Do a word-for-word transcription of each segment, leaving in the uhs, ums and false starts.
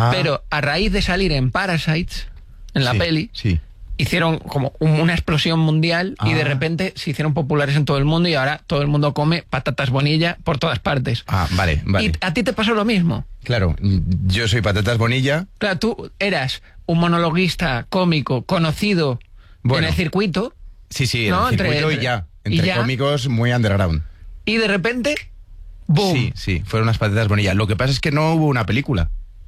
Ah. Pero a raíz de salir en Parasites, en la Sí, peli, sí. hicieron como un- una explosión mundial y Ah. de repente se hicieron populares en todo el mundo y ahora todo el mundo come patatas Bonilla por todas partes. Ah, vale, vale. ¿Y a ti te pasó lo mismo? Claro, yo soy Patatas Bonilla. Claro, tú eras un monologuista cómico conocido Bueno. en el circuito Sí, sí, en No, el entre- circuito entre- y ya. y Entre ya. cómicos muy underground. y de repente, ¡boom! Sí, sí, fueron unas Patatas Bonilla. Lo que pasa es que no hubo una película.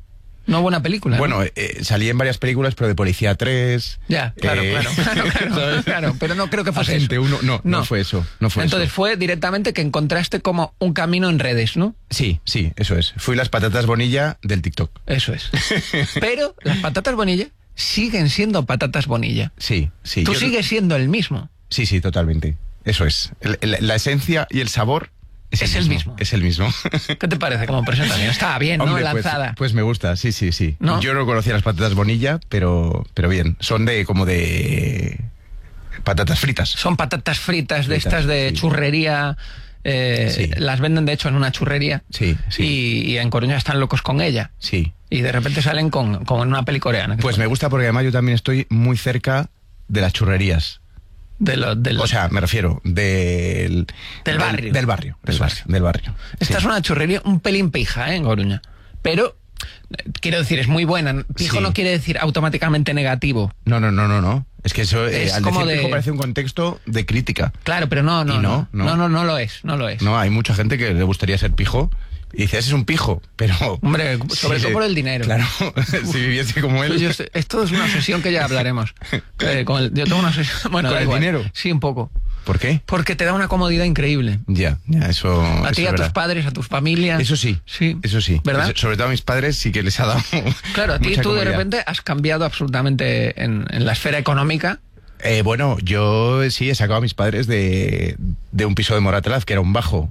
No hubo una película. ¿no? Bueno, eh, salí en varias películas, pero de Policía tres. Ya, claro, eh, claro, claro, claro, ¿sabes? claro, pero no creo que fuese Agente eso. uno, no, no, fue eso. No fue Entonces eso. fue directamente que encontraste como un camino en redes, ¿no? Sí, sí, eso es. Fui las Patatas Bonilla del TikTok. Eso es. Pero las patatas Bonilla siguen siendo patatas Bonilla. Sí, sí. Tú yo- sigues siendo el mismo. Sí, sí, totalmente. Eso es. El- el- la esencia y el sabor es, Es el mismo. Es el mismo. ¿Qué te parece como presentación? Estaba bien, ¿no? Hombre, pues- Lanzada. Pues, me gusta, sí, sí, sí. ¿No? Yo no conocía las patatas Bonilla, pero, pero bien. Son de como de patatas fritas. Son patatas fritas de Fritas, estas de sí. churrería. eh, Sí. Las venden de hecho en una churrería. Sí, sí. Y, y en Coruña están locos con ella. Sí. Y de repente salen con, con una peli coreana. Pues me gusta porque además yo también estoy muy cerca de las churrerías. De lo, de lo- O sea, me refiero del... Del barrio. Del barrio, del Eso barrio, es. del barrio. Esta Sí. es una churrería un pelín pija, ¿eh? En Coruña. Pero, eh, quiero decir, es muy buena. Pijo Sí. no quiere decir automáticamente negativo. No, no, no, no, no. Es que eso, eh, Es al como decir de- pijo parece un contexto de crítica. Claro, pero no, no, Y no. no, No, no. no, no lo es, no lo es. No, hay mucha gente que le gustaría ser pijo y dice, ese es un pijo, pero... Hombre, sobre Sí, todo sí. por el dinero. Claro, si viviese como él... Yo sé- esto es una obsesión que ya hablaremos. Eh, con el- yo tengo una obsesión. Bueno, ¿Con da el igual. dinero? Sí, un poco. ¿Por qué? Porque te da una comodidad increíble. Ya, ya, eso... A eso ti, es a tus verdad. padres, a tus familias. Eso sí, Sí. eso sí. ¿Verdad? Eso- sobre todo a mis padres sí que les ha dado... Claro, a ti mucha tú de comodidad. repente has cambiado absolutamente en, en la esfera económica. Eh, bueno, yo sí he sacado a mis padres de, de un piso de Moratalaz, que era un bajo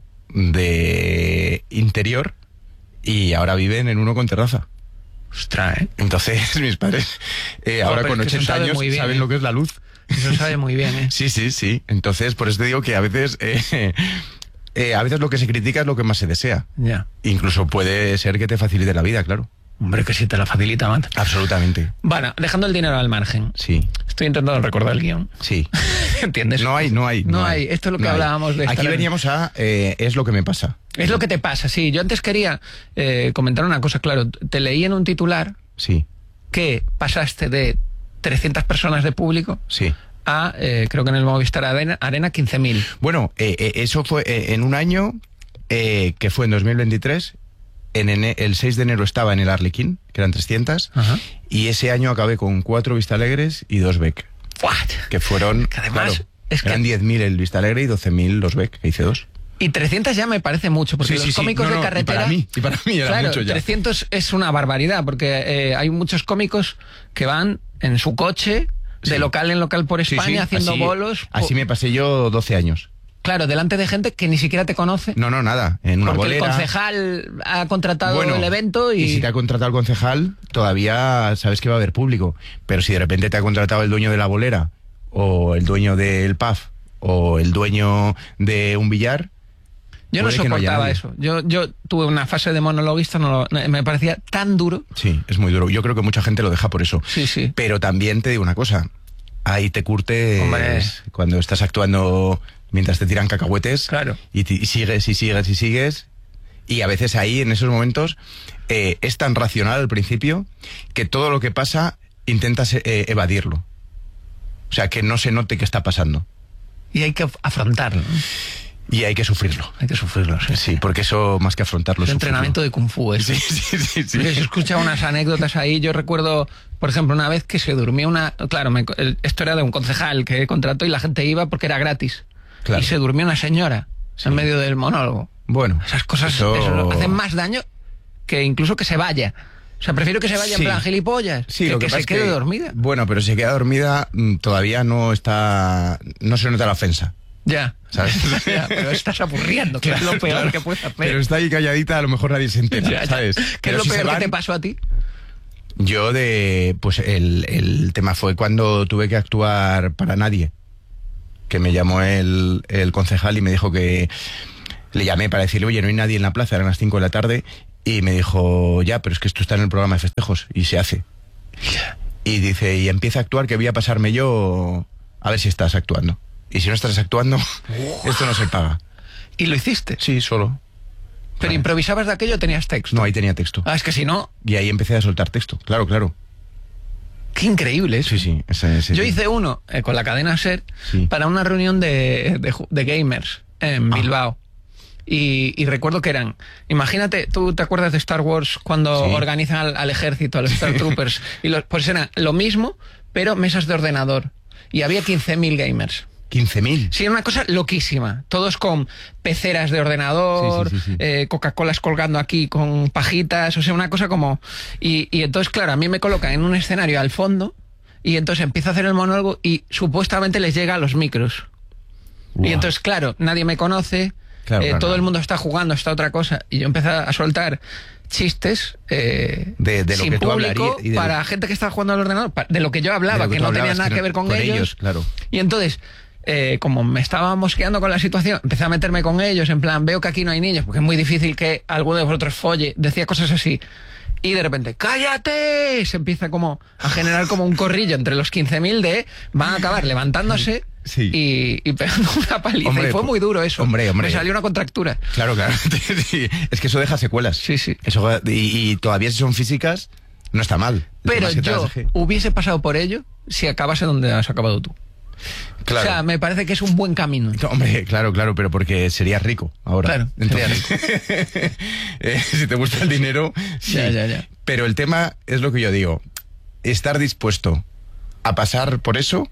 de interior, y ahora viven en uno con terraza. Ostras, ¿eh? Entonces mis padres eh, ahora pero con es que eso ochenta sabe años muy bien, saben ¿eh? lo que es la luz. Eso sabe muy bien, ¿eh? Sí, sí, sí. Entonces por eso te digo que a veces... eh, eh, a veces lo que se critica es lo que más se desea. Ya. Incluso puede ser que te facilite la vida, claro. Hombre, que si te la facilita, man. Absolutamente. Bueno, dejando el dinero al margen. Sí, Estoy intentando recordar el guión. sí. ¿Entiendes? No hay, no hay. No hay. Esto es lo que no hay. hablábamos de Aquí estar en- veníamos a... eh, es lo que me pasa. Es lo que te pasa, sí. Yo antes quería eh, comentar una cosa, claro. Te leí en un titular Sí, que pasaste de trescientas personas de público sí. a, eh, creo que en el Movistar Arena, Arena quince mil. Bueno, eh, eh, eso fue eh, en un año eh, que fue en dos mil veintitrés. En ene- el seis de enero estaba en el Arlequín, que eran trescientas. Ajá. Y ese año acabé con cuatro Vistalegres y dos Beck. What? Que fueron... Que además claro, es que- eran diez mil el Vistalegre y doce mil los Beck, que hice dos. Y trescientas ya me parece mucho, porque Sí, los sí, sí. cómicos No, de no, y carretera... para mí, y para mí era claro, mucho ya. trescientos es una barbaridad, porque eh, hay muchos cómicos que van en su coche, de Sí. local en local por Sí, España, sí, haciendo así- bolos. Así me pasé yo doce años. Claro, delante de gente que ni siquiera te conoce. No, no, nada. En una porque bolera. el concejal ha contratado Bueno, el evento y... si te ha contratado el concejal, todavía sabes que va a haber público. Pero si de repente te ha contratado el dueño de la bolera, o el dueño del pub, o el dueño de un billar... Yo no puede que no haya soportaba nadie. eso. Yo, yo tuve una fase de monologuista, no lo- me parecía tan duro. Sí, es muy duro. Yo creo que mucha gente lo deja por eso. Sí, sí. Pero también te digo una cosa. Ahí te curtes Hombre. cuando estás actuando mientras te tiran cacahuetes. Claro. Y, ti- y sigues y sigues y sigues. Y a veces ahí, en esos momentos, eh, es tan racional al principio que todo lo que pasa intentas eh, evadirlo. O sea, que no se note que está pasando. Y hay que afrontarlo, ¿no? Y hay que sufrirlo. Hay que sufrirlo, sí. Sí, porque eso más que afrontarlo Es es entrenamiento de Kung Fu, eso. Sí, sí, sí, sí. Porque he escuchado unas anécdotas ahí. Yo recuerdo, por ejemplo, una vez que se durmió una... Claro, me- el- esto era de un concejal que contrató y la gente iba porque era gratis. Claro. Y se durmió una señora Sí. en medio del monólogo. Bueno, Esas cosas eso- eso hacen más daño que incluso que se vaya. O sea, prefiero que se vaya Sí. en plan gilipollas Sí, que, lo que, que pasa se es quede que- dormida. Bueno, pero si se queda dormida mm, todavía no está, no se nota la ofensa, Ya. ¿sabes? Ya, pero estás aburriendo, que es lo peor Claro. que puedes hacer. Pero está ahí calladita, a lo mejor nadie se entera, Ya, ya. ¿sabes? ¿Qué Pero es lo si se peor que van- te pasó a ti? Yo de, pues el, el tema fue cuando tuve que actuar para nadie, que me llamó el, el concejal y me dijo que le llamé para decirle, oye, no hay nadie en la plaza, eran las cinco de la tarde, Y me dijo, ya, pero es que esto está en el programa de festejos y se hace. Y dice, y empieza a actuar, que voy a pasarme yo a ver si estás actuando. Y si no estás actuando, esto no se paga. ¿Y lo hiciste? Sí, solo. ¿Pero Vale. improvisabas de aquello o tenías texto? No, ahí tenía texto. Ah, es que si no... Y ahí empecé a soltar texto. Claro, claro. Qué increíble eso. Sí, sí. Ese, ese, Yo sí. hice uno eh, con la cadena SER Sí. para una reunión de, de, ju- de gamers en Ah. Bilbao. Y, y recuerdo que eran, imagínate, ¿tú te acuerdas de Star Wars cuando Sí. organizan al, al ejército, a los Star Troopers? Y los, pues era lo mismo, pero mesas de ordenador. Y había quince mil gamers. quince mil. Sí, era una cosa loquísima. Todos con peceras de ordenador, Sí, sí, sí, sí. eh, Coca-Colas colgando aquí con pajitas, o sea, una cosa como... Y, y entonces, claro, a mí me colocan en un escenario al fondo y entonces empiezo a hacer el monólogo y supuestamente les llega a los micros. Uah. Y entonces, claro, nadie me conoce, Claro, eh, claro, todo claro. el mundo está jugando, está otra cosa. Y yo empecé a soltar chistes eh, De- de lo sin que tú público hablarías y de para lo- gente que estaba jugando al ordenador, pa- de lo que yo hablaba, De lo que que, tú no tenía hablabas, nada que que no- ver con, con ellos. ellos, claro. Y entonces, eh, como me estaba mosqueando con la situación, empecé a meterme con ellos, en plan, veo que aquí no hay niños, porque es muy difícil que alguno de vosotros folle, decía cosas así. Y de repente, ¡cállate! Se empieza como a generar como un corrillo entre los quince mil de van a acabar levantándose Sí. y, y pegando una paliza. Hombre, y fue po- muy duro eso. hombre, hombre. Me salió una contractura. Claro, claro. Sí, es que eso deja secuelas. Sí, sí. Eso, y, y todavía si son físicas, no está mal. El Pero tema es que te yo las deje. hubiese pasado por ello si acabase donde has acabado tú. Claro. O sea, me parece que es un buen camino. No, hombre, claro, claro, pero porque serías rico ahora. Claro, Entonces, eh, si te gusta el dinero, sí. Ya, ya, ya. Pero el tema es lo que yo digo, estar dispuesto a pasar por eso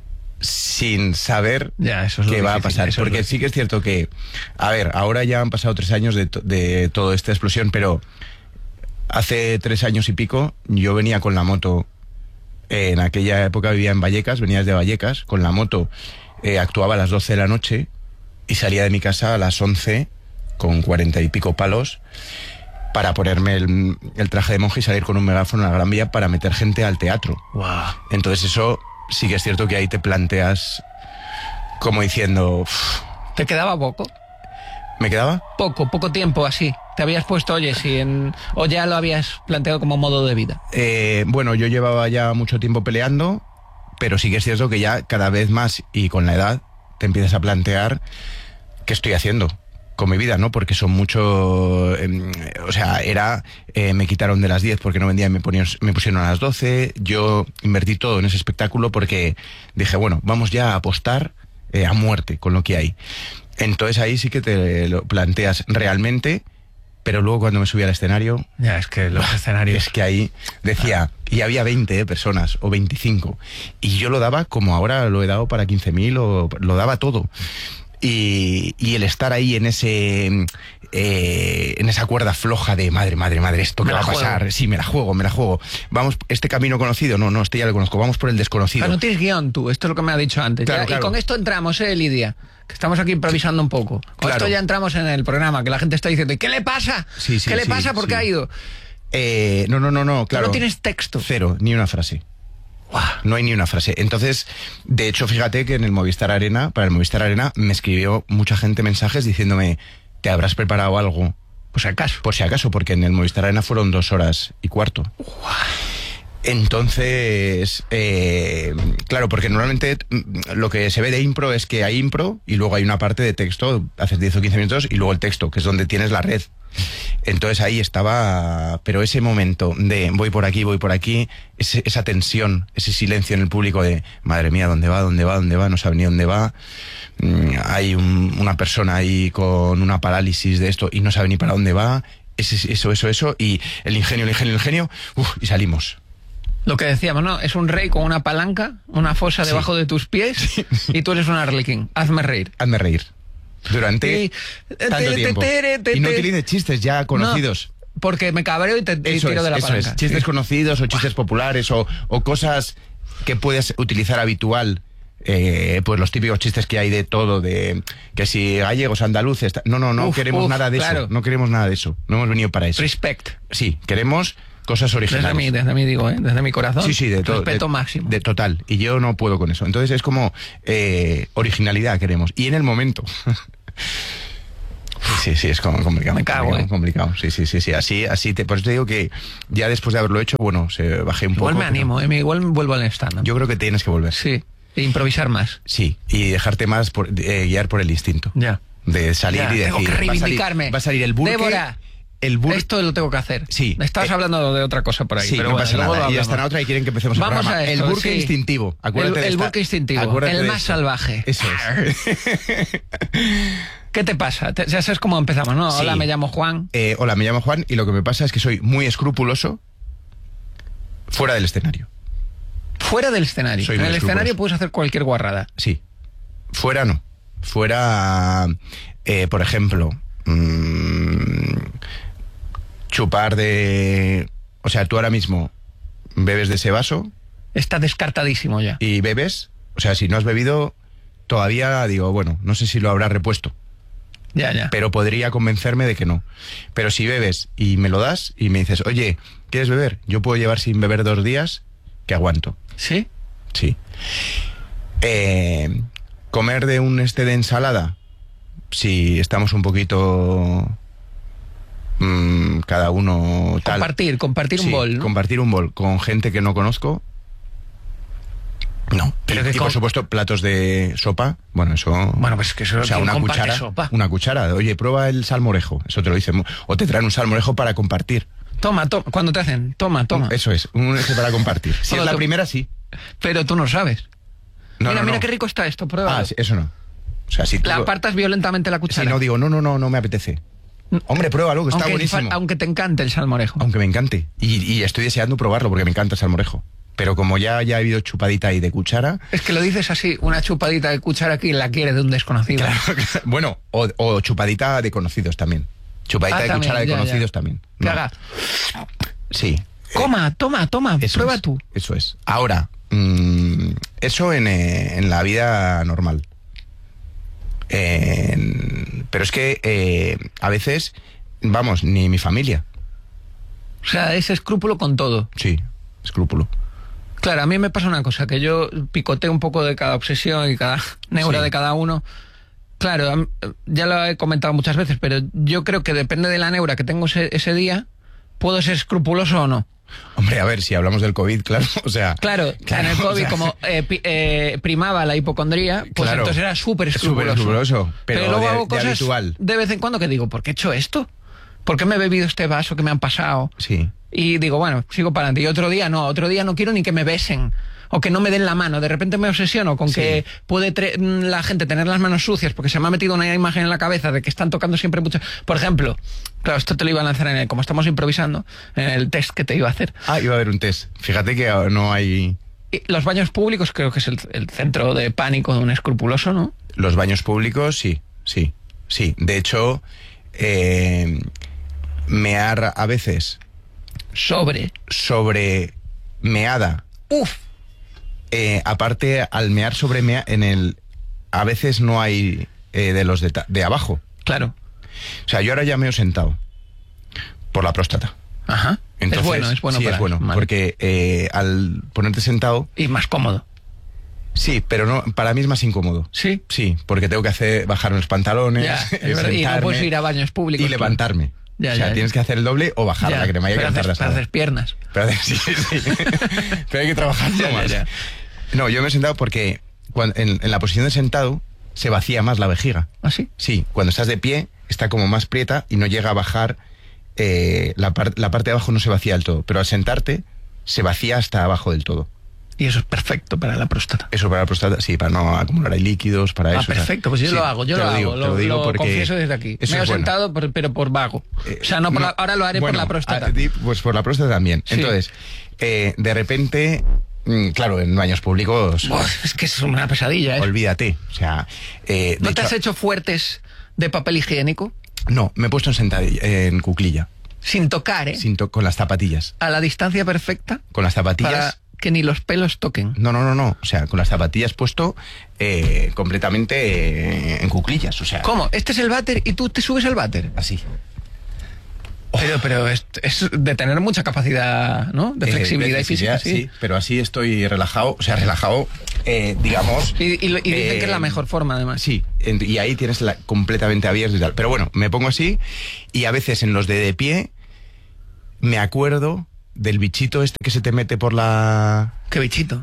sin saber Ya, eso es lo qué va a difícil, pasar. eso es Porque lo sí que es cierto que, a ver, ahora ya han pasado tres años de, to- de toda esta explosión, pero hace tres años y pico yo venía con la moto. En aquella época vivía en Vallecas, venía desde Vallecas, con la moto eh, actuaba a las doce de la noche y salía de mi casa a las once con cuarenta y pico palos para ponerme el, el traje de monje y salir con un megáfono a la Gran Vía para meter gente al teatro. Wow. Entonces eso sí que es cierto que ahí te planteas como diciendo, "Uf, ¿Te quedaba poco? ¿me quedaba? Poco, poco tiempo así. Te habías puesto, oye, si en, o ya lo habías planteado como modo de vida. Eh, bueno, yo llevaba ya mucho tiempo peleando, pero sí que es cierto que ya cada vez más y con la edad te empiezas a plantear qué estoy haciendo con mi vida, ¿no? Porque son mucho... eh, o sea, era... eh, me quitaron de las diez porque no vendía y me, ponían, me pusieron a las doce. Yo invertí todo en ese espectáculo porque dije, bueno, vamos ya a apostar eh, a muerte con lo que hay. Entonces ahí sí que te lo planteas realmente, pero luego cuando me subí al escenario... Ya, es que los escenarios... Es que ahí decía, y había veinte eh, personas o veinticinco, y yo lo daba como ahora lo he dado para quince mil, o lo daba todo. Y, y el estar ahí en ese eh, en esa cuerda floja de madre, madre, madre, esto Me que va la a pasar, juego. sí, me la juego, me la juego. Vamos, este camino conocido, no, no, este ya lo conozco, vamos por el desconocido. Pero no tienes guión tú, esto es lo que me ha dicho antes. Claro, Ya, claro. Y con esto entramos, eh, Lidia, que estamos aquí improvisando un poco. Con Claro. esto ya entramos en el programa, que la gente está diciendo, ¿y qué le pasa? Sí, sí, ¿Qué le sí, pasa? ¿Por qué sí. ha ido? Eh, no, no, no, no, Tú claro. no tienes texto. Cero, ni una frase. No hay ni una frase. Entonces, de hecho, fíjate que en el Movistar Arena, para el Movistar Arena, me escribió mucha gente mensajes diciéndome, ¿te habrás preparado algo? Por si acaso. Por si acaso, porque en el Movistar Arena fueron dos horas y cuarto. Entonces, eh, claro, porque normalmente mm, lo que se ve de impro es que hay impro y luego hay una parte de texto, haces diez o quince minutos y luego el texto, que es donde tienes la red. Entonces ahí estaba, pero ese momento de voy por aquí, voy por aquí, ese- esa tensión, ese silencio en el público de madre mía, ¿dónde va, dónde va, dónde va? No sabe ni dónde va. Mm, hay un- una persona ahí con una parálisis de esto y no sabe ni para dónde va. Ese- eso, eso, eso. Y el ingenio, el ingenio, el ingenio. Uf, y salimos. Lo que decíamos, ¿no? Es un rey con una palanca, una fosa Sí. debajo de tus pies y tú eres un arlequín. Hazme reír. Hazme reír. Durante Y- tanto te- tiempo. te- te- Y no te- utilices chistes ya conocidos. No, porque me cabreo y te y Eso tiro es, de la eso palanca. es. Chistes Sí. conocidos o chistes populares o, o cosas que puedes utilizar habitual. Eh, pues los típicos chistes que hay de todo, de que si gallegos, andaluces... ta- No, no, no Uf, queremos uf, nada de claro. eso. No queremos nada de eso. No hemos venido para eso. Respect. Sí, queremos cosas Desde originales. mí, desde mí digo, ¿eh? Desde mi corazón. Sí, sí, de todo. Respeto de- máximo. De total. Y yo no puedo con eso. Entonces es como eh, originalidad queremos. Y en el momento. Sí, sí, es como complicado. Me cago, complicado, eh. complicado. Sí, sí, sí, sí. Así, así te, por eso te digo que ya después de haberlo hecho, bueno, se bajé un Igual poco. me pero animo, eh, igual vuelvo al stand-up. Yo creo que tienes que volver. Sí, e improvisar más. Sí, y dejarte más por, eh, guiar por el instinto. Ya. De salir Ya, y decir. tengo que va a salir- reivindicarme. Va a salir el burke. Débora, El burke. esto lo tengo que hacer. Sí. Estabas Eh, hablando de otra cosa por ahí. Sí, pero no bueno, pasa luego nada. lo Y ya hablamos. está en otra y quieren que empecemos el Vamos programa. a esto, el burke sí. instintivo. Acuérdate El- de el esta- burke instintivo, acuérdate el de más esto. salvaje. Eso es. ¿Qué te pasa? Te- ya sabes cómo empezamos, ¿no? Sí. Hola, me llamo Juan. Eh, hola, me llamo Juan y lo que me pasa es que soy muy escrupuloso fuera del escenario. Fuera del escenario. Soy en muy el escenario escrupuloso. puedes hacer cualquier guarrada. Sí. Fuera no. Fuera, eh, por ejemplo, mmm, chupar de... O sea, tú ahora mismo bebes de ese vaso Está descartadísimo ya. y bebes. O sea, si no has bebido, todavía digo, bueno, no sé si lo habrás repuesto. Ya, ya. Pero podría convencerme de que no. Pero si bebes y me lo das y me dices, oye, ¿quieres beber? Yo puedo llevar sin beber dos días que aguanto. ¿Sí? Sí. Eh, comer de un este de ensalada, si estamos un poquito mm, cada uno tal. Compartir, compartir Sí, un bol, ¿no? compartir un bol con gente que no conozco. No. Pero y, que y por con- supuesto platos de sopa. Bueno, eso. Bueno, pues es que eso O sea, ¿quién una comparte cuchara. sopa? Una cuchara. Oye, prueba el salmorejo. Eso te lo dicen. O te traen un salmorejo para compartir. Toma, toma. Cuando te hacen, toma, toma. Eso es, un ese para compartir. Si Bueno, es la tú- primera, sí. Pero tú no sabes. No, mira, no, mira no. qué rico está esto, prueba. Ah, sí, eso no. O sea, si tú... Le apartas violentamente la Si cuchara. no digo, no, no, no, no me apetece. Hombre, pruébalo, que está aunque, buenísimo. fa- aunque te encante el salmorejo. Aunque me encante. Y, y estoy deseando probarlo porque me encanta el salmorejo. Pero como ya, ya he habido chupadita ahí de cuchara... Es que lo dices así, una chupadita de cuchara aquí la quiere de un desconocido. Bueno, o, o chupadita de conocidos también. Chupadita Ah, de también, cuchara de ya, conocidos ya. también. Que No. haga. Sí. Coma, toma, toma, Eso prueba es, tú. Eso es. Ahora, mmm, eso en, eh, en la vida normal. En- pero es que eh, a veces, vamos, ni mi familia. O sea, es escrúpulo con todo. Sí, escrúpulo. Claro, a mí me pasa una cosa, que yo picoteo un poco de cada obsesión y cada neura Sí. de cada uno. Claro, am- ya lo he comentado muchas veces, pero yo creo que depende de la neura que tengo ese, ese día, puedo ser escrupuloso o no. Hombre, a ver, si hablamos del COVID, claro, o sea... Claro, claro, en el COVID, o sea, como eh, pi- eh, primaba la hipocondría, pues Claro. entonces era súper Súper escrupuloso. escrupuloso, pero luego de- hago de cosas habitual. de vez en cuando que digo, ¿por qué he hecho esto? ¿Por qué me he bebido este vaso que me han pasado? Sí. Y digo, bueno, sigo para adelante. Y otro día no, otro día no quiero ni que me besen o que no me den la mano. De repente me obsesiono con Sí. que puede tre- la gente tener las manos sucias porque se me ha metido una imagen en la cabeza de que están tocando siempre mucho. Por ejemplo, claro, esto te lo iba a lanzar en el, como estamos improvisando, en el test que te iba a hacer. Ah, iba a haber un test. Fíjate que no hay... Y los baños públicos creo que es el, el centro de pánico de un escrupuloso, ¿no? Los baños públicos, sí, sí, sí. De hecho, eh, mear a veces Sobre. sobre meada. Uf. Eh, aparte, al mear sobre mea, en el... A veces no hay eh, de los de, ta- de abajo. Claro. O sea, yo ahora ya meo sentado. Por la próstata. Ajá. Entonces, es bueno, es bueno sí, para es bueno. eso, vale. Porque eh, al ponerte sentado... Y más cómodo. Sí, pero no, para mí es más incómodo. Sí. Sí, porque tengo que hacer bajarme los pantalones, Ya, es eh, verdad, y no sentarme puedes ir a baños públicos. y levantarme. Ya, o sea, ya, ya. tienes que hacer el doble o bajarla, Ya, que te me haya que pero cantar haces, las haces piernas. Pero, sí, sí. Pero hay que trabajar Ya, ya, más. ya. No, yo me he sentado porque cuan- en, en la posición de sentado se vacía más la vejiga. ¿Ah, sí? Sí, cuando estás de pie está como más prieta y no llega a bajar, eh, la, par- la parte de abajo no se vacía del todo, pero al sentarte se vacía hasta abajo del todo. Y eso es perfecto para la próstata. Eso para la próstata, sí, para no acumular ahí líquidos, para Ah, eso. o sea, perfecto, pues yo sí, lo hago, yo te lo, digo, hago, te lo, digo lo porque confieso desde aquí. eso Me he es bueno. sentado, por- pero por vago. Eh, o sea, no por no, la- ahora lo haré bueno, por la próstata. a ti, pues por la próstata también. Sí. Entonces, eh, de repente, mm, claro, en baños públicos, Buah, es que es una pesadilla, ¿eh? olvídate. O sea, eh, de ¿No te hecho- has hecho fuertes de papel higiénico? No, me he puesto en sentadilla, en cuclilla, Sin tocar, ¿eh? sin to- con las zapatillas. A la distancia perfecta Con las zapatillas. para que ni los pelos toquen. No, no, no, no. O sea, con las zapatillas puesto eh, completamente eh, en cuclillas. O sea, ¿Cómo? Este es el váter y tú te subes al váter. así. Pero, pero es, es de tener mucha capacidad, ¿no? De Eh, flexibilidad de y física, sí. sí, pero así estoy relajado, o sea, relajado eh, digamos... Y, y, y dicen eh, que es la mejor forma, además. Sí, en- y ahí tienes la, completamente abierto y tal. Pero bueno, me pongo así y a veces en los de de pie me acuerdo del bichito este que se te mete por la... Qué bichito.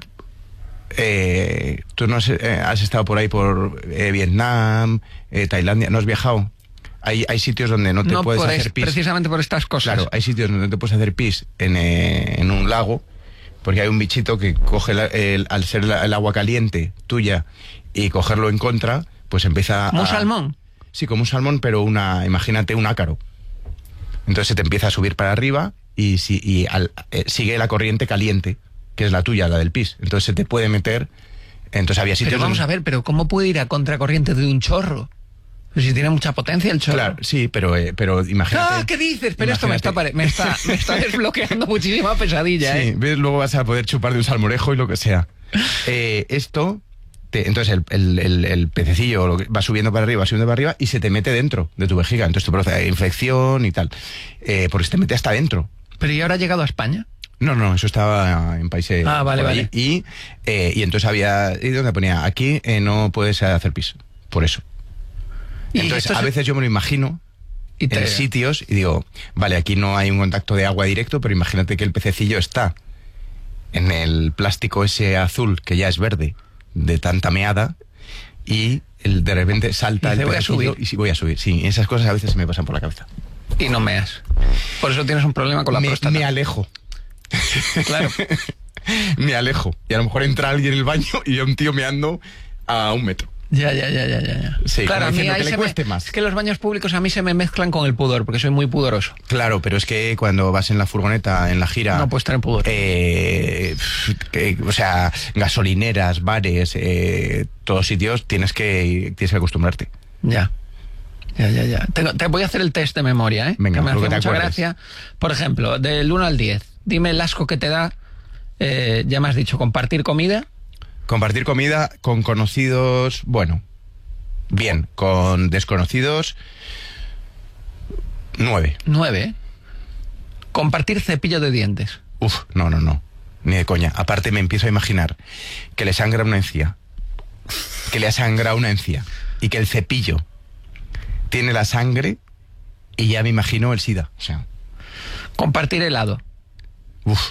Eh, tú no has, eh, has estado por ahí por eh, Vietnam, eh, Tailandia, ¿no has viajado? Hay, hay sitios donde no te No puedes por hacer es- pis. precisamente por estas cosas. Claro, hay sitios donde no te puedes hacer pis en, eh, en un lago, porque hay un bichito que coge la- el- al ser la- el agua caliente tuya y cogerlo en contra, pues empieza ¿Como un a... salmón? Sí, como un salmón, pero una, imagínate un ácaro. Entonces se te empieza a subir para arriba y, si, y al- eh, sigue la corriente caliente, que es la tuya, la del pis. Entonces se te puede meter. Entonces había sitios. Pero vamos donde- a ver, pero ¿cómo puede ir a contracorriente de un chorro? Pues si tiene mucha potencia el chorro. Claro, sí, pero, eh, pero imagínate. Ah, ¿qué dices? Pero esto me está, imagínate- pare- me está, me está desbloqueando muchísima pesadilla, Sí, ¿eh? ves, luego vas a poder chupar de un salmorejo y lo que sea. Eh, esto, te- entonces el, el, el- el pececillo lo que- va subiendo para arriba, va subiendo para arriba y se te mete dentro de tu vejiga. Entonces te produce infección y tal. Eh, porque se te mete hasta dentro. Pero ¿y ahora ha llegado a España? No, no, eso estaba en países. Ah, vale, por ahí. vale. Y, eh, y entonces había. Y donde ponía, aquí eh, no puedes hacer pis. Por eso. Y Entonces, esto a se- veces yo me lo imagino Y te- en sitios y digo, vale, aquí no hay un contacto de agua directo, pero imagínate que el pececillo está en el plástico ese azul que ya es verde de tanta meada y el, de repente salta Dice, el "Voy a pececillo subir". y sí, voy a subir. Sí, esas cosas a veces se me pasan por la cabeza. Y no meas. Por eso tienes un problema con la me, próstata. me alejo. Claro. Me alejo. Y a lo mejor entra alguien en el baño y yo un tío meando a un metro. Ya, ya, ya, ya, ya. ya. Sí, claro, como a mí diciendo ahí que le se cueste me- más. Es que los baños públicos a mí se me mezclan con el pudor, porque soy muy pudoroso. Claro, pero es que cuando vas en la furgoneta, en la gira... No puedes tener pudor. eh, eh, o sea, gasolineras, bares, eh, todos sitios, tienes que, tienes que acostumbrarte. Ya. Ya, ya, ya. Tengo- te voy a hacer el test de memoria, ¿eh? Venga, que me lo hace que te mucha acuerdes. gracia. Por ejemplo, del uno al diez, dime el asco que te da, eh, ya me has dicho, compartir comida. Compartir comida con conocidos, bueno, bien, con desconocidos, nueve. Nueve, ¿eh? Compartir cepillo de dientes. Uf, no, no, no, ni de coña. Aparte me empiezo a imaginar que le sangra una encía, que le ha sangrado una encía y que el cepillo tiene la sangre y ya me imagino el SIDA. O sea, Compartir helado. uf.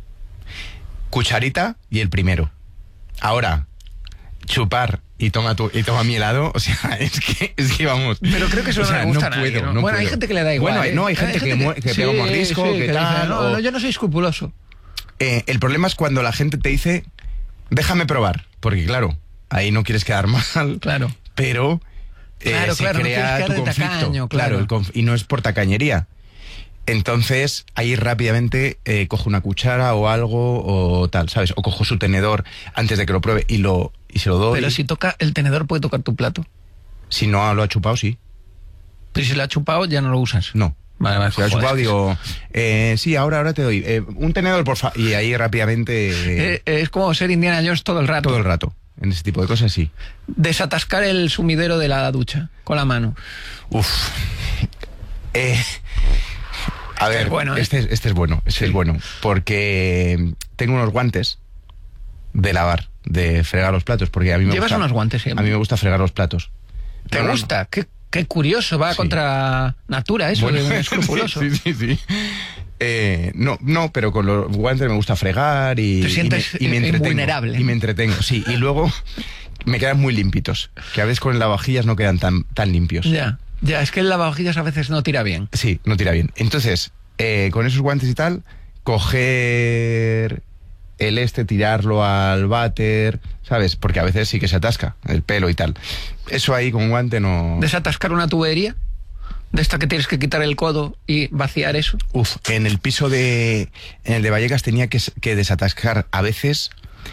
Cucharita y el primero. Ahora, chupar y toma tu, y toma mi helado, o sea, es que, es que vamos. Pero creo que eso o sea, no le gusta a nadie, puedo, ¿no? no Bueno, hay puedo. gente que le da igual. Bueno, hay- ¿eh? no, hay gente que, mu- que pega un mordisco, que, dice, tal. no, o- no, yo no soy escrupuloso. Eh, el problema es cuando la gente te dice, déjame probar, porque claro, ahí no quieres quedar mal, Claro. pero eh, Claro, se claro, no crea quieres tu quedar de conflicto. tacaño, claro. el conf- y no es por tacañería. Entonces, ahí rápidamente eh, cojo una cuchara o algo o tal, ¿sabes? O cojo su tenedor antes de que lo pruebe y lo y se lo doy. Pero si toca, el tenedor puede tocar tu plato. Si no lo ha chupado, sí. Pero si lo ha chupado, ya no lo usas. No. Vale, vale. Si lo ha joder, chupado, es que digo, eh, sí, ahora, ahora te doy. eh, un tenedor, por favor. Y ahí rápidamente, Eh, eh, es como ser Indiana Jones todo el rato. todo el rato. En ese tipo de cosas, sí. Desatascar el sumidero de la ducha con la mano. Uf. Eh, a ver, es bueno, ¿eh? este, es, este es bueno, este es bueno. Porque tengo unos guantes de lavar, de fregar los platos. Porque a mí me Llevas gusta, unos guantes siempre. A mí me gusta fregar los platos. ¿Te No, no, no. gusta? Qué, qué curioso, va Sí. contra natura eso, Bueno, de un escrupuloso. sí, sí, sí. Eh, no, no, pero con los guantes me gusta fregar y, Te sientes y me, y me entretengo. invulnerable. Y me entretengo, sí. Y luego me quedan muy limpitos. Que a veces con el lavavajillas no quedan tan, tan limpios. Ya, ya, es que el lavavajillas a veces no tira bien. Sí, no tira bien. Entonces, eh, con esos guantes y tal, coger el este, tirarlo al váter, ¿sabes? Porque a veces sí que se atasca el pelo y tal. Eso ahí con guante no... Desatascar una tubería, de esta que tienes que quitar el codo y vaciar eso. Uf, en el piso de... En el de Vallecas tenía que, que desatascar a veces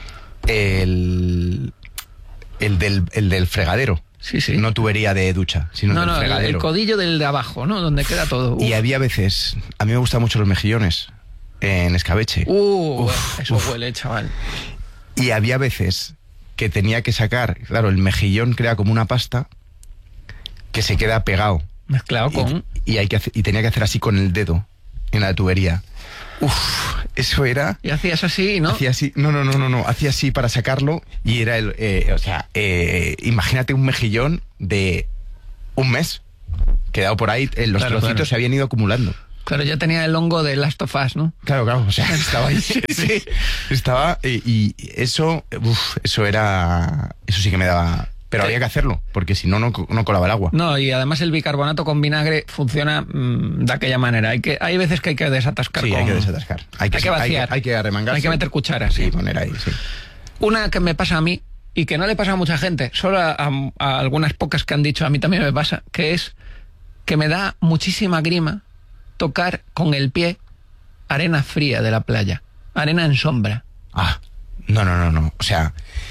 el... El del, el del fregadero. Sí, sí. No tubería de ducha, sino no, del no, el, fregadero. el codillo del de abajo, ¿no? Donde queda todo. Y Uf. había veces... A mí me gustan mucho los mejillones en escabeche. Uh, Uf, eso uf. huele, chaval. Y había veces que tenía que sacar, claro, el mejillón crea como una pasta que se queda pegado. Mezclado Y, con... y hay que hacer- y tenía que hacer así con el dedo en la tubería. Uf, eso era... Y hacías así, ¿no? Hacía así, no, no, no, no, no, hacía así para sacarlo y era el, eh, o sea, eh, imagínate un mejillón de un mes, quedado por ahí, eh, los Claro, trocitos claro. se habían ido acumulando. Claro, ya tenía el hongo de Last of Us, ¿no? Claro, claro, o sea, estaba ahí, sí, estaba, eh, y eso, uf, eso era, eso sí que me daba, pero Sí. había que hacerlo, porque si no, no, no colaba el agua. No, y además el bicarbonato con vinagre funciona mmm, de aquella manera. Hay, que, hay veces que hay que desatascar. Sí, con... hay que desatascar, hay que, Hay que vaciar. hay que, hay que arremangarse. Hay que meter cucharas, sí. Sí, poner ahí, sí. Una que me pasa a mí, y que no le pasa a mucha gente, solo a, a- a algunas pocas que han dicho, a mí también me pasa, que es que me da muchísima grima tocar con el pie arena fría de la playa, arena en sombra. Ah, no, no, no, no, o sea,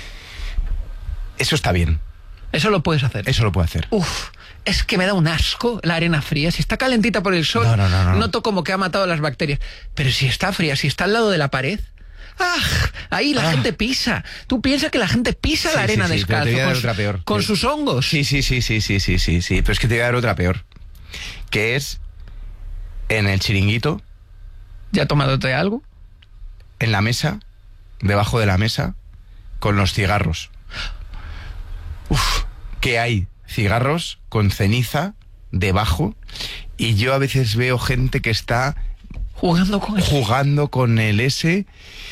eso está bien, Eso lo puedes hacer. eso lo puedo hacer. Uf, es que me da un asco la arena fría. Si está calentita por el sol, No, no, no, no. noto como que ha matado las bacterias. Pero si está fría, si está al lado de la pared, ¡ah! Ahí la Ah. gente pisa. Tú piensas que la gente pisa Sí, la arena sí, sí, pero descalzo te voy a dar con, otra su- peor. con Sí. sus hongos. Sí, sí, sí, sí, sí, sí, sí, sí, pero es que te voy a dar otra peor, que es en el chiringuito, ¿Ya tomándote algo? en la mesa, debajo de la mesa, con los cigarros. Uf, que hay cigarros con ceniza debajo y yo a veces veo gente que está Jugando con el... jugando con el S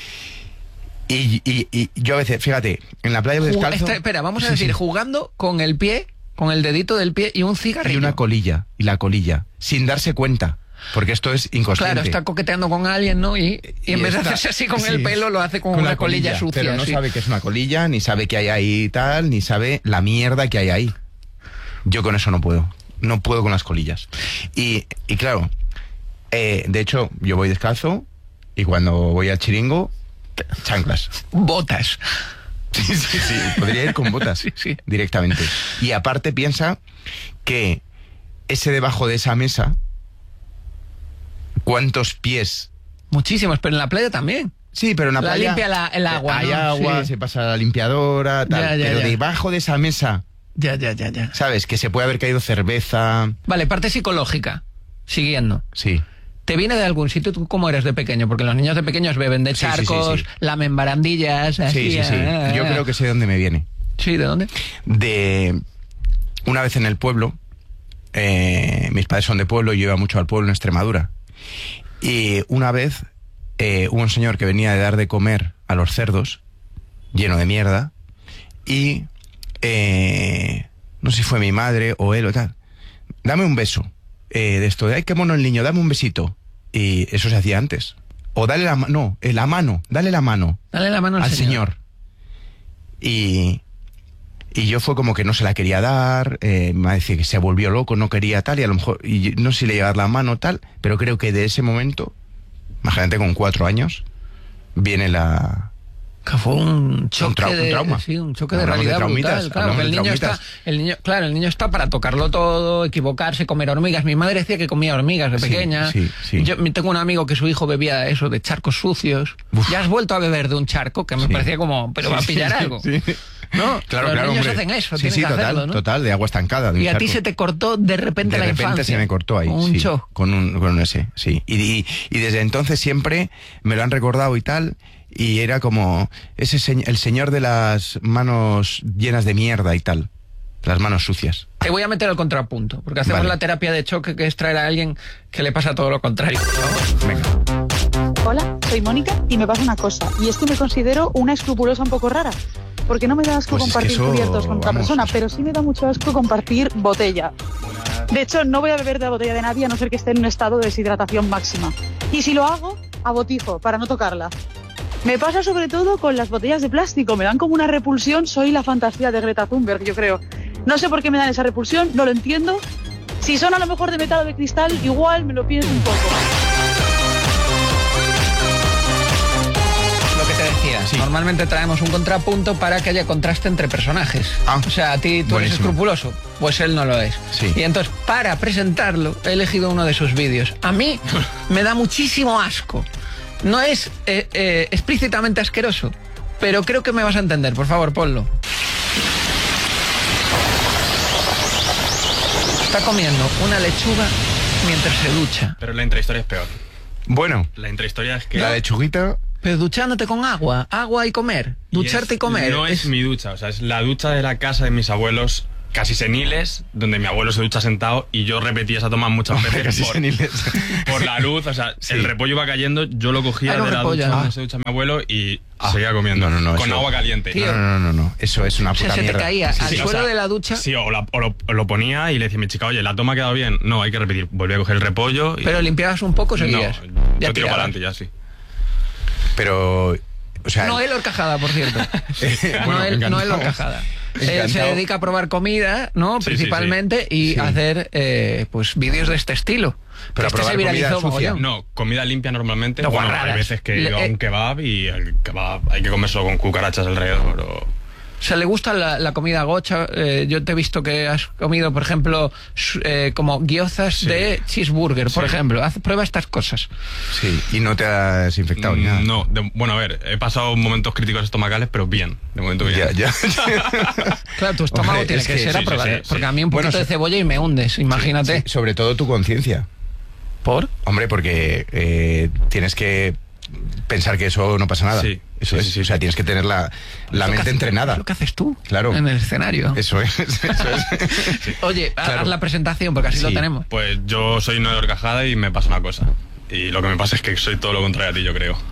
y, y- y yo a veces, fíjate, en la playa Ju- descalzo... Esta- espera, vamos a Sí, decir, sí. jugando con el pie, con el dedito del pie y un cigarrillo. Y una colilla, y la colilla, sin darse cuenta, porque esto es inconsciente. Claro, está coqueteando con alguien, ¿no? Y, y en Y vez de está- hacerse así con sí, el pelo, lo hace con, con una la colilla, sucia. Pero no sí. sabe que es una colilla, ni sabe que hay ahí tal, ni sabe la mierda que hay ahí. Yo con eso no puedo. No puedo con las colillas. Y, y claro, eh, de hecho, yo voy descalzo y cuando voy al chiringo, chanclas. Botas. Sí, sí, sí. Podría ir con botas Sí, sí. directamente. Y aparte piensa que ese debajo de esa mesa, ¿cuántos pies? Muchísimos, pero en la playa también. Sí, pero en la, La playa limpia la- el agua, hay ¿no? agua, Sí. se pasa la limpiadora, tal. Ya, ya, pero ya. debajo de esa mesa, Ya, ya, ya, ya. ¿sabes? Que se puede haber caído cerveza. Vale, parte psicológica. Siguiendo. Sí. ¿Te viene de algún sitio? ¿Tú cómo eres de pequeño? Porque los niños de pequeños beben de Sí, sí, sí, charcos, sí. lamen barandillas. así, Sí, sí, sí. ah, Yo ah. creo que sé de dónde me viene. Sí, ¿de dónde? De una vez en el pueblo, eh, mis padres son de pueblo y yo iba mucho al pueblo en Extremadura. Y una vez eh, hubo un señor que venía de dar de comer a los cerdos, lleno de mierda, y eh, no sé si fue mi madre o él o tal. Dame un beso. Eh, de esto de, ay, qué mono el niño, dame un besito. Y eso se hacía antes. O dale la mano, no, eh, la mano, dale la mano Dale la mano al, al señor. Y, y yo fue como que no se la quería dar, eh, me decía que se volvió loco, no quería tal, y a lo mejor, y no sé si le iba a dar la mano tal, pero creo que de ese momento, imagínate con cuatro años, viene la... Que fue un choque trau- un de trauma. sí, un choque Hablamos de de realidad traumitas, brutal. Claro, hablamos que el de niño está, traumitas. el niño, claro, el niño está para tocarlo todo, equivocarse, comer hormigas. Mi madre decía que comía hormigas de Sí, pequeña. sí, sí. Yo tengo un amigo que su hijo bebía eso de charcos sucios. Uf. Ya has vuelto a beber de un charco que me Sí. parecía como, pero va a Sí, pillar sí, algo. sí. ¿No? Claro, Los claro, niños hombre. hacen eso, Sí, tienen sí, que total, hacerlo, ¿no? total, de agua estancada. de un Y a ti charco. se te cortó de repente De la repente infancia. se me cortó ahí, Un sí, cho. con un, con un ese, sí. Y, y, y desde entonces siempre me lo han recordado y tal, y era como ese señ- el señor de las manos llenas de mierda y tal, las manos sucias. Te voy a meter al contrapunto, porque hacemos Vale. la terapia de choque, que es traer a alguien que le pasa todo lo contrario. Vamos. Venga. Hola, soy Mónica y me pasa una cosa, y es que me considero una escrupulosa un poco rara, porque no me da asco Pues es que compartir eso, cubiertos con otra vamos. persona, pero sí me da mucho asco compartir botella. De hecho, no voy a beber de la botella de nadie a no ser que esté en un estado de deshidratación máxima. Y si lo hago, a botijo, para no tocarla. Me pasa sobre todo con las botellas de plástico, me dan como una repulsión, soy la fantasía de Greta Thunberg, yo creo. No sé por qué me dan esa repulsión, no lo entiendo. Si son a lo mejor de metal o de cristal, igual me lo pienso un poco. Lo que te decía, Sí. normalmente traemos un contrapunto para que haya contraste entre personajes. Ah, o sea, a ti tú eres buenísimo. escrupuloso, pues él no lo es. Sí. Y entonces, para presentarlo, he elegido uno de sus vídeos. A mí me da muchísimo asco. No es eh, eh, explícitamente asqueroso, pero creo que me vas a entender. Por favor, ponlo. Está comiendo una lechuga mientras se ducha. Pero la intrahistoria es peor. Bueno, La intrahistoria es que... la lechuguita... Pero duchándote con agua, agua y comer, y ducharte es- y comer. No es, mi ducha, o sea, es la ducha de la casa de mis abuelos, casi seniles, donde mi abuelo se ducha sentado y yo repetía esa toma muchas veces Casi por, seniles. por la luz, o sea, Sí. el repollo iba cayendo, yo lo cogía Ah, no, de la repollo, ducha ah. donde se ducha mi abuelo y Ah, seguía comiendo, no, no, no, con eso- agua caliente. Tío. No, no, no, no, no, eso es una O puta sea, se te mierda. caía Sí, al sí, suelo o sea, de la ducha, Sí, o, la- o lo, o lo ponía y le decía a mi chica, oye, la toma ha quedado bien. No, hay que repetir. Volví a coger el repollo y... pero limpiabas un poco, no, seguías. yo tiro tirabas. para adelante ya, sí. Pero, o sea... No, él horcajada, por cierto. bueno, no, él, no él encantado. horcajada. Él se Encantado. dedica a probar comida, ¿no? Sí, Principalmente, y Sí. hacer eh, pues vídeos de este estilo. Pero a este probar se comida viralizó sucia. mogollón. No, comida limpia normalmente. No, bueno, guarradas. hay veces que Le- yo a eh. un kebab y el kebab hay que comérselo con cucarachas alrededor o... O sea, le gusta la, la comida gocha. Eh, yo te he visto que has comido, por ejemplo, su- eh, como guiozas Sí. de cheeseburger, por Sí. ejemplo. Haz, prueba estas cosas. Sí, y no te has infectado ni nada. No, de- bueno, a ver, he pasado momentos críticos estomacales, pero bien, de momento bien. Ya, ya. Claro, tu estómago Hombre, tiene es que, que ser sí, a sí, probar. sí, ¿eh? sí. Porque a mí un Bueno, poquito de so- cebolla y me hundes, imagínate. Sí, sobre todo tu conciencia. ¿Por? Hombre, porque eh, tienes que pensar que eso no pasa nada. Sí, Eso sí, es. sí, sí. O sea, tienes que tener la, la Lo que mente hace- entrenada. Es lo que haces tú. Claro. En el escenario. Eso es. Eso es. Oye, Claro. haz la presentación, porque así Sí. lo tenemos. Pues yo soy no de horcajada y me pasa una cosa. Y lo que me pasa es que soy todo lo contrario a ti, yo creo.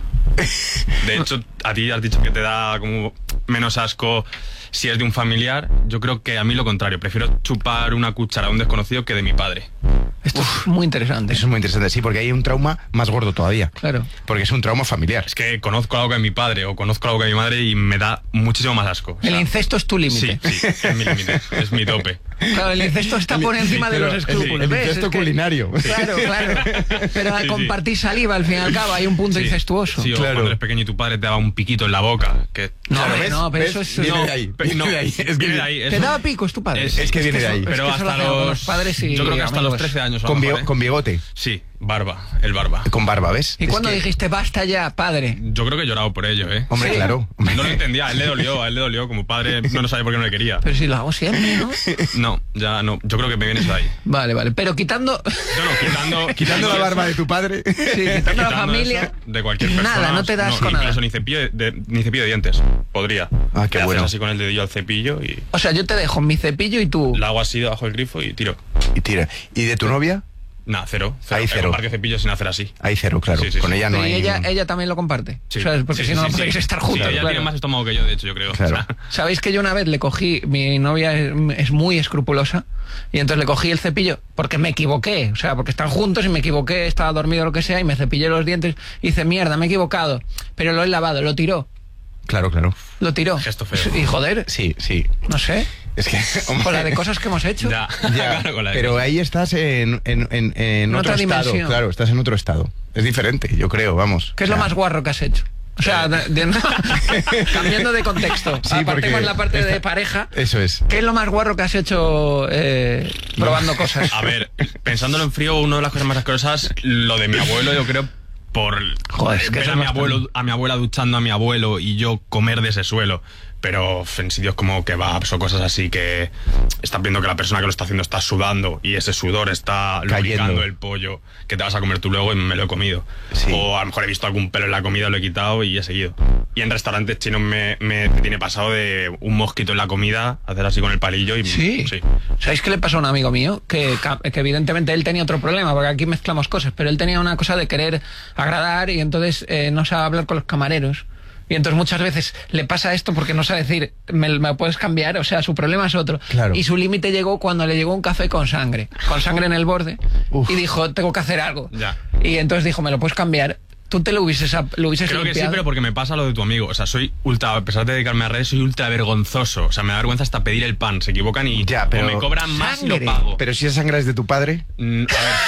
De hecho, a ti has dicho que te da como menos asco si es de un familiar. Yo creo que a mí lo contrario. Prefiero chupar una cuchara de un desconocido que de mi padre. Esto es muy interesante. Eso es muy interesante, sí, porque hay un trauma más gordo todavía. Claro. Porque es un trauma familiar. Es que conozco algo de mi padre o conozco algo de mi madre y me da muchísimo más asco. O El sea, incesto es tu Sí, límite. sí, es mi límite, es mi tope. Claro, el incesto está por encima de pero los escrúpulos. el ¿ves? incesto Es que- culinario. Claro, claro. Pero al Sí, sí. compartir saliva, al fin y al cabo, hay un punto Sí. incestuoso. Sí, o Claro. cuando eres pequeño y tu padre te daba un piquito en la boca. Que, No, Claro, hombre, ¿ves? no, pero ¿ves? eso es... Viene no. de ahí. Pe- no, viene de ahí. Es que viene de ahí. ¿Te eso- daba picos tu padre? Es- es que viene de eso- ahí. es que Pero eso lo hasta hacen algunos los, padres y yo creo que hasta los amigos. trece años. a lo Con, mejor, bigo- ¿eh? con bigote. Sí, barba, el barba. Con barba, ¿ves? ¿Y Es cuando que- dijiste basta ya, padre? Yo creo que he llorado por ello, ¿eh? Hombre, Sí. claro. Hombre. No lo entendía, a él le dolió, a él le dolió. Como padre no, no sabía por qué no le quería. Pero si lo hago siempre, ¿no? No, ya no. Yo creo que me viene eso de ahí. Vale, vale. Pero quitando... No, no, quitando... Quitando la barba de tu padre. Sí, quitando la quitando familia... eso de cualquier persona. Nada, no te das con ni, nada. incluso Ni cepillo de, de- ni cepillo de dientes. Podría. Ah, qué Le haces bueno. así con el dedillo al cepillo y O sea, yo te dejo mi cepillo y tú... la hago así debajo del grifo y tiro. Y tira. ¿Y de tu novia? Nah, cero. cero. Ahí He cero. compartido cepillo sin hacer así. Hay cero, claro. Sí, sí, Con sí. ella no Pero y hay... ella, ella también lo comparte. Sí. O sea, porque Sí, si no, sí, no sí, podéis sí. estar Sí, juntos. ella claro. tiene más estómago que yo, de hecho, yo creo. Claro. O sea, Sabéis que yo una vez le cogí, mi novia es, es muy escrupulosa, y entonces le cogí el cepillo porque me equivoqué, o sea, porque están juntos y me equivoqué, estaba dormido o lo que sea, y me cepillé los dientes y hice mierda, me he equivocado, pero lo he lavado, lo tiró, Claro, claro. lo tiró. Gesto feo. Y joder, Sí, sí. no sé, Es que... hombre, con la de cosas que hemos hecho. ya, Ya, claro, con la de pero cosas. ahí estás en, en, en, en En otro otra estado. dimensión. Claro, estás en otro estado. Es diferente, yo creo, vamos. ¿Qué es O lo sea, más guarro que has hecho? O sea, de- de- cambiando de contexto, Sí, apartemos porque la parte de esta- pareja. Eso es. ¿Qué es lo más guarro que has hecho eh, probando cosas? A ver, pensándolo en frío, una de las cosas más asquerosas, lo de mi abuelo, yo creo, por Joder, es que ver eso a mi es abuelo, bastante. a mi abuela duchando a mi abuelo y yo comer de ese suelo. Pero en sitios como kebabs o cosas así que estás viendo que la persona que lo está haciendo está sudando y ese sudor está Cayendo. lubricando el pollo que te vas a comer tú luego y me lo he comido. Sí. O a lo mejor he visto algún pelo en la comida, lo he quitado y he seguido. Y en restaurantes chinos me, me tiene pasado de un mosquito en la comida, hacer así con el palillo y... Sí. sí. ¿Sabéis qué le pasó a un amigo mío? Que, que evidentemente él tenía otro problema, porque aquí mezclamos cosas, pero él tenía una cosa de querer agradar y entonces eh, no sabe hablar con los camareros. Y entonces muchas veces le pasa esto porque no sabe decir, ¿me, me puedes cambiar? O sea, su problema es otro. Claro. Y su límite llegó cuando le llegó un café con sangre, con sangre en el borde, Uf. y dijo, tengo que hacer algo. Ya. Y entonces dijo, ¿me lo puedes cambiar? Tú te lo hubieses, lo hubieses Creo que sí, limpiado. pero porque me pasa lo de tu amigo. O sea, soy ultra, a pesar de dedicarme a redes, soy ultra vergonzoso. O sea, me da vergüenza hasta pedir el pan. Se equivocan y Ya, pero- o me cobran más y lo Sangre. pago. Pero si esa sangre es de tu padre... Mm,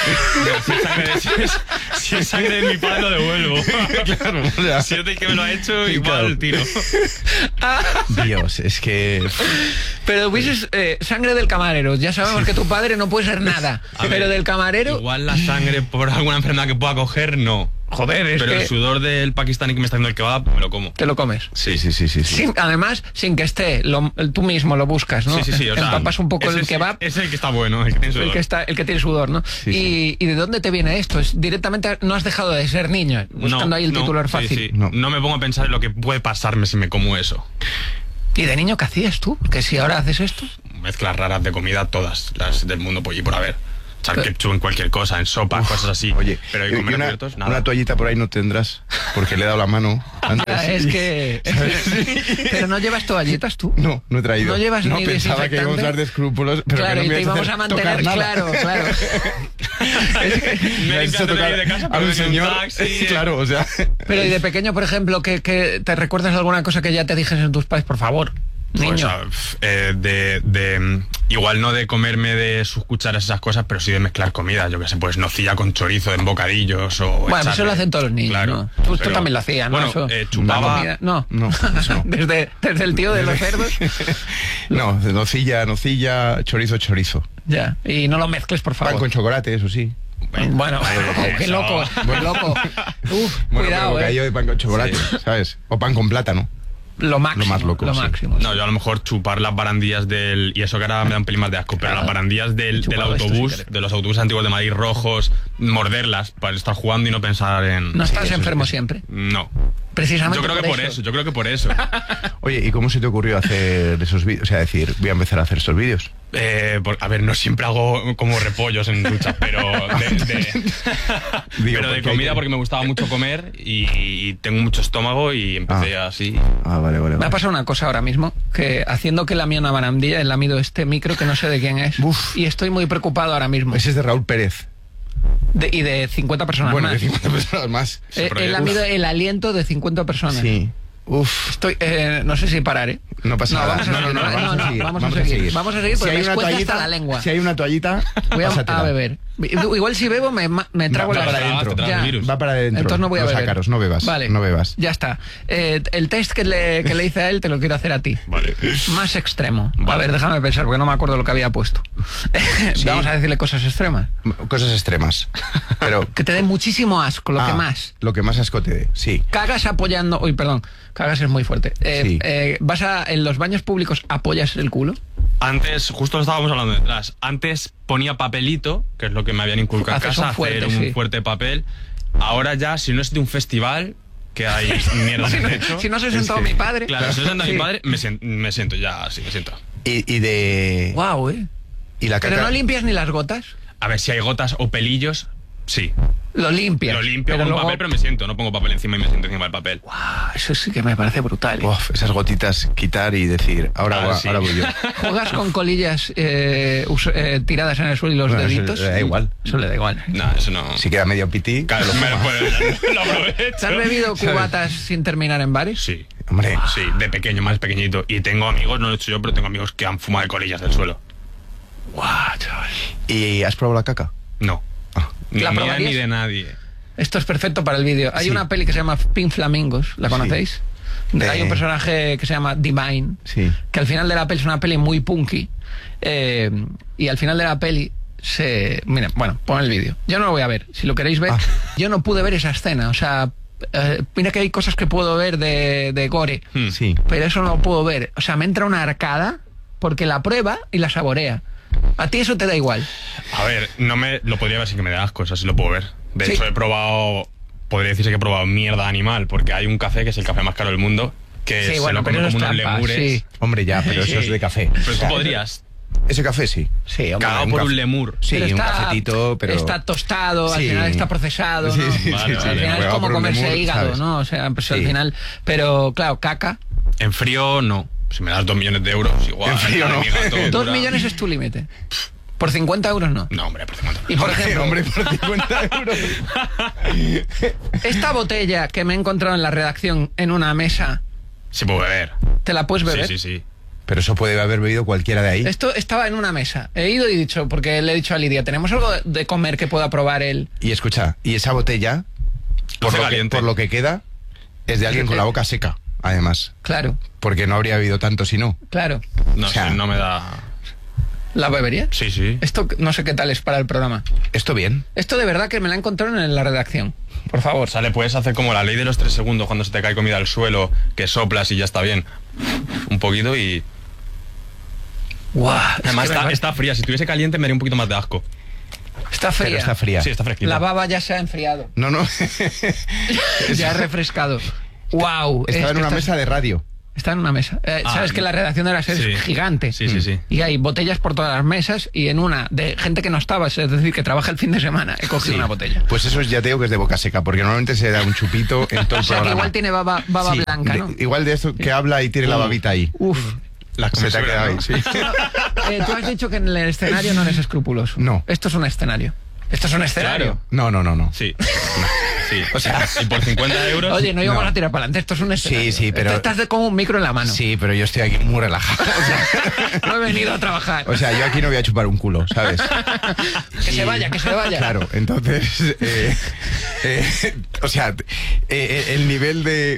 a ver, si es sangre de, si es, si es sangre de mi padre, lo devuelvo. Claro, o sea. Si es de que me lo ha hecho, Sí, igual claro. tiro. Dios, es que... Pero hubieses eh, sangre del camarero. Ya sabemos que tu padre no puede ser nada. A ver, pero del camarero... Igual la sangre por alguna enfermedad que pueda coger, no. Joder, es Pero que el sudor del pakistaní que me está haciendo el kebab, me lo como. te lo comes. Sí, sí, sí, sí. sí. Sin- además, sin que esté, lo- tú mismo lo buscas, ¿no? Sí, sí, sí. O sea, Empapas un poco ese el es- kebab. Es el que está bueno, el que tiene sudor. El que, está, el que tiene sudor, ¿no? Sí, y, sí. ¿Y de dónde te viene esto? Es directamente no has dejado de ser niño, buscando No, ahí el no, titular sí, fácil. sí. No. No. me pongo a pensar en lo que puede pasarme si me como eso. ¿Y de niño qué hacías tú? Que si ahora haces esto. Mezclas raras de comida, todas las del mundo por y por haber. Echar Pero- ketchup en cualquier cosa, en sopa, cosas así. Oye, pero y hay comer una, abiertos, nada. una toallita por ahí no tendrás, porque le he dado la mano antes. Ah, es que. Pero no llevas toallitas tú. No, no he traído. No llevas no, ni pensaba que íbamos a desinfectante. hablar de escrúpulos, pero Claro, que no y me te ibas íbamos hacer a mantener, tocar nada. claro, claro. Es que Me me has encanta hecho tocar ir de casa, a pero un en un señor. taxi. Claro, o sea. Pero y de pequeño, por ejemplo, que, que te recuerdas alguna cosa que ya te dijesen tus padres, por favor, Pues, niño. o sea, f- eh, de, de mm, igual no de comerme de sus cucharas esas cosas, pero sí de mezclar comida, yo que sé, pues nocilla con chorizo en bocadillos o Bueno, echarle- eso lo hacen todos los niños, claro, ¿no? Tú- tú pero- también lo hacías, ¿no? Bueno, Eso. eh, chupaba Comida- No, No, eso no. desde, desde el tío de los cerdos. No, de nocilla, nocilla, chorizo, chorizo. Ya, y no lo mezcles, por Pan favor. con chocolate, eso sí. Bueno, qué eso. loco, qué loco. Uf, Bueno, cuidado, pero bocadillo eh. de pan con chocolate, ¿sabes? O pan con plátano. Lo máximo, Lo más loco, lo sí. máximo. No, yo a lo mejor chupar las barandillas del... Y eso que ahora me da un pelín más de asco, pero Claro. las barandillas del, del Chupado esto autobús, sin querer. de los autobuses antiguos de Madrid rojos, morderlas para estar jugando y no pensar en... ¿No estás eso enfermo es- siempre? No. Precisamente Yo creo que por eso, yo creo que por eso. Oye, ¿y cómo se te ocurrió hacer esos vídeos? O sea, decir, voy a empezar a hacer estos vídeos. Eh, por- a ver, no siempre hago como repollos en duchas, pero de, de- Digo, pero de porque comida hay que- porque me gustaba mucho comer y, y tengo mucho estómago y empecé así. Ah, vale, vale. Me vale. ha pasado una cosa ahora mismo, que haciendo que la mía una barandilla, he lamido este micro que no sé de quién es. Uf. Y estoy muy preocupado ahora mismo. Ese es de Raúl Pérez. De- y de cincuenta personas Bueno, más. de cincuenta personas más. Eh, pero he ya- lamido el aliento de cincuenta personas. Sí. Uf. Estoy, eh, no sé si parar, ¿eh? No pasa nada. Vamos a No, seguir, no, no, no, vamos a no, seguir, vamos a vamos a seguir. seguir. Vamos a seguir porque Si hay me una escuece toallita, hasta la lengua. Si hay una toallita, Voy a, pásatela. a beber. Igual si bebo me, ma- me trago Va la para Te adentro. tragas Ya. el virus. Va para adentro. Entonces no voy a Los beber. ácaros, no bebas. Vale. No bebas. Ya está. Eh, el test que le, que le hice a él te lo quiero hacer a ti. Vale. Más extremo. A Vale. ver, déjame pensar porque no me acuerdo lo que había puesto. Sí. Vamos a decirle cosas extremas. Cosas extremas. Pero. Que te dé muchísimo asco, lo Ah, que más. Lo que más asco te dé, sí. Cagas apoyando. Uy, perdón. Cagas es muy fuerte. Eh, Sí. eh, ¿Vas a. En los baños públicos apoyas el culo? Antes, justo lo estábamos hablando detrás, antes ponía papelito, que es lo que me habían inculcado en Haces casa, un fuerte, hacer un sí. fuerte papel. Ahora ya, si no es de un festival, que hay mierda Si en no, el techo. si no se Es sentó que- mi padre. Claro, si no se sienta Sí. mi padre, me, sien- me siento ya, sí, me siento. Y, y de. Guau, eh. Y la Pero caca. no limpias ni las gotas. A ver, si hay gotas o pelillos, sí. Lo limpias. Lo limpio pero con un luego- papel, pero me siento. No pongo papel encima y me siento encima del papel. Ah, eso sí que me parece brutal. eh. Uf, esas gotitas quitar y decir, ahora, Ah, va- sí. ahora voy yo. ¿Juegas con colillas eh, us- eh, tiradas en el suelo y los Bueno, eso deditos? le da igual. Eso le da igual. ¿eh? No, eso no. Si queda medio pití. Claro, lo me lo, fuma. puedo- lo aprovecho. ¿Te has bebido cubatas sin terminar en bares? Sí. Hombre. Sí, de pequeño, más pequeñito. Y tengo amigos, no lo he hecho yo, pero tengo amigos que han fumado de colillas del suelo. Guau, chaval. ¿Y has probado la caca? No. Ah. Ni ¿La mía probarías? ni de nadie. Esto es perfecto para el vídeo. Hay Sí. una peli que se llama Pink Flamingos, ¿la Sí. conocéis? De- Hay un personaje que se llama Divine, Sí. que al final de la peli es una peli muy punky, eh, y al final de la peli se... Mira, bueno, pon el vídeo. Yo no lo voy a ver, si lo queréis ver. Ah. Yo no pude ver esa escena, o sea, eh, mira que hay cosas que puedo ver de, de gore, Hmm. Sí. pero eso no lo puedo ver. O sea, me entra una arcada porque la prueba y la saborea. A ti eso te da igual. A ver, no me lo podría ver sin que me dé asco, eso sí lo puedo ver. De Sí. hecho, he probado, podría decirse que he probado mierda animal, porque hay un café que es el café más caro del mundo, que Sí, se bueno, lo pero come eso como es unos trampa, lemures. sí. Hombre, ya, pero eso Sí. es de café. Pero O tú sea, podrías. Ese café sí. Sí, hombre. Cagado un por café. un lemur. Sí, Pero un cafetito, pero. está tostado, al Sí. final está procesado, Sí, ¿no? sí, sí, Vale, sí, vale. Al final es Pegado como por un comerse lemur, hígado, ¿sabes? ¿no? O sea, pues al Sí. final. Pero claro, caca. En frío, no. Si me das dos millones de euros, igual. En frío, la no. de mi gato Dos dura. millones es tu límite. Por cincuenta euros no. No, hombre, por cincuenta. Y por ejemplo, Hombre, por cincuenta euros. esta botella que me he encontrado en la redacción en una mesa, Sí puedo beber. ¿te la puedes beber? Sí, sí, sí. Pero eso puede haber bebido cualquiera de ahí. Esto estaba en una mesa. He ido y dicho, porque le he dicho a Lidia, ¿tenemos algo de- de comer que pueda probar él? Y escucha, y esa botella, por Hace lo, que, caliente. por lo que queda, es de alguien con la boca seca, además. Claro, Porque no habría bebido tanto si no. claro. No O sea- sé, no me da. ¿La bebería? Sí, sí. Esto no sé qué tal es para el programa. Esto bien. Esto de verdad que me la encontraron en la redacción. por favor. O sea, le puedes hacer como la ley de los tres segundos cuando se te cae comida al suelo, que soplas y ya está bien. Un poquito y... Guau, Además es que está, me- está fría. Si estuviese caliente me daría un poquito más de asco. Está fría. Pero está fría. Sí, está fresquita. La baba ya se ha enfriado. No, no. Ya ha refrescado. Wow. Estaba en una mesa de radio. Está en una mesa. Eh, Ah, Sabes que la redacción de la serie sí. es gigante. Sí, sí, sí. Y hay botellas por todas las mesas y en una de gente que no estaba, es decir, que trabaja el fin de semana, he cogido Sí. una botella. Pues eso es, ya te digo que es de boca seca, porque normalmente se da un chupito en todo O el sea que programa. igual tiene baba, baba Sí, blanca, de- ¿no? igual de esto que habla y tiene la babita ahí. Uf. La Se te ha quedado ahí, sí. Eh, tú has dicho que en el escenario no eres escrupuloso. No. Esto es un escenario. Esto es un escenario. Claro. No, no, no, no. Sí. Sí. O sea, y por cincuenta euros... Oye, no íbamos No. a tirar para adelante, esto es un escenario. sí, pero- Esto estás de- con un micro en la mano. Sí, pero yo estoy aquí muy relajado. No he venido a trabajar. O sea, yo aquí no voy a chupar un culo, ¿sabes? Que se vaya, que se vaya. Claro, entonces, eh, eh, o sea, eh, eh, el nivel de...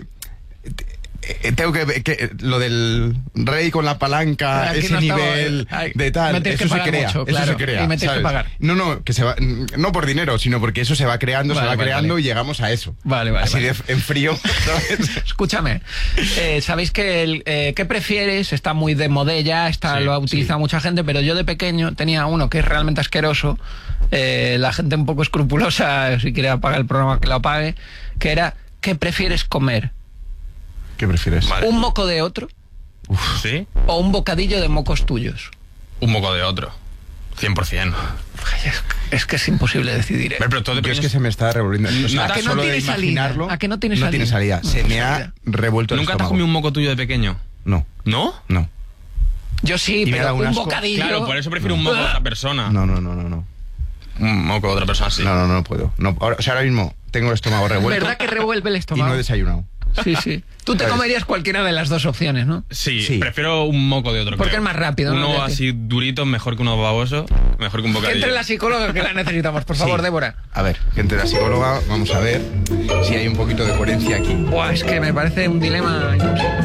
eh, tengo que, que lo del rey con la palanca, Aquí ese no estaba- nivel ay, de tal, me tienes eso que se pagar crea, mucho, eso claro, se crea, y me tienes que ¿sabes? pagar. No, no, que se va, no por dinero, sino porque eso se va creando, Vale, se va vale, creando vale. y llegamos a eso. Vale, vale, Así vale. de en frío, ¿sabes? Escúchame, eh, sabéis que el eh, ¿qué prefieres? Está muy de modella, está, Sí, lo ha utilizado mucha gente, pero yo de pequeño tenía uno que es realmente asqueroso, eh, la gente un poco escrupulosa, si quiere apagar el programa que lo apague, que era ¿qué prefieres comer? ¿Qué prefieres? Vale. ¿Un moco de otro ¿Sí? o un bocadillo de mocos tuyos? Un moco de otro. cien por ciento. Ay, es, es que es imposible decidir. ¿eh? Pero, pero todo Yo es depende- que se me está revolviendo. O sea, ¿A que no solo tiene de salida? imaginarlo, ¿A que no tiene No tiene salida? salida. Se No me tiene ha salida. revuelto el ¿Nunca te has estómago. comido un moco tuyo de pequeño? No, ¿No? no. Yo sí, Y me da pero un un asco. bocadillo. Claro, por eso prefiero un moco de otra persona. No, no, no, no, no. Un moco de otra persona, sí. No, no, no puedo. No, ahora, o sea, ahora mismo tengo el estómago revuelto ¿Verdad que revuelve el y estómago? no he desayunado. Sí, sí. Tú te ¿Sabes? comerías cualquiera de las dos opciones, ¿no? Sí, Sí. prefiero un moco de otro. Porque creo. es más rápido, ¿no? Uno Ya que- así durito es mejor que uno baboso, mejor que un Que bocadillo. entre la psicóloga que la necesitamos, por favor, Sí. Débora. A ver, gente de la psicóloga, vamos a ver si hay un poquito de coherencia aquí. Buah, es que me parece un dilema imposible.